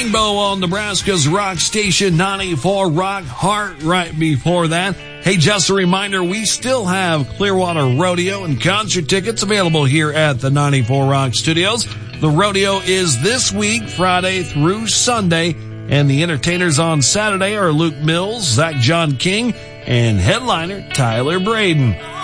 Rainbow on Nebraska's rock station 94 Rock, Heart right before that. Hey, just a reminder, we still have Clearwater Rodeo and concert tickets available here at the 94 Rock Studios. The rodeo is this week, Friday through Sunday, and the entertainers on Saturday are Luke Mills, Zach John King, and headliner Tyler Braden.